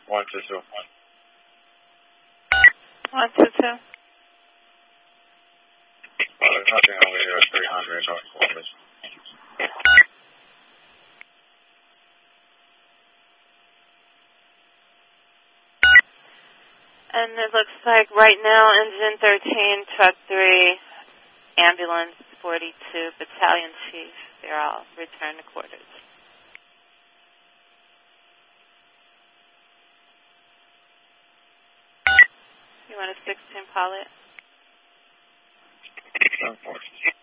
122. 122. There's nothing over here at 300 North Columbus. And it looks like right now, Engine 13, Truck 3, Ambulance 42, Battalion Chief, they're all returned to quarters. You want a 16 pilot? 10-4.